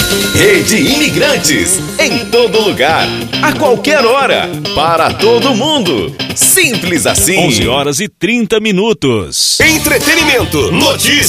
Rede Imigrantes, em todo lugar, a qualquer hora, para todo mundo. Simples assim. 11h30. Entretenimento, notícias.